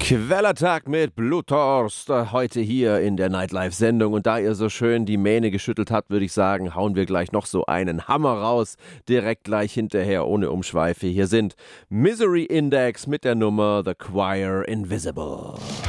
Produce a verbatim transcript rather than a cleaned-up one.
Quellertag mit Bluthorst, heute hier in der Nightlife-Sendung. Und da ihr so schön die Mähne geschüttelt habt, würde ich sagen, hauen wir gleich noch so einen Hammer raus. Direkt gleich hinterher, ohne Umschweife. Hier sind Misery Index mit der Nummer The Choir Invisible.